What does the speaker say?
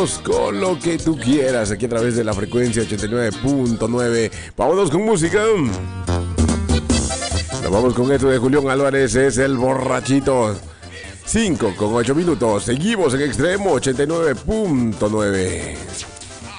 vámonos con lo que tú quieras aquí a través de la frecuencia 89.9. Vámonos con música. Nos vamos con esto de Julián Álvarez, es el borrachito. 5 con 8 minutos. Seguimos en Extremo 89.9.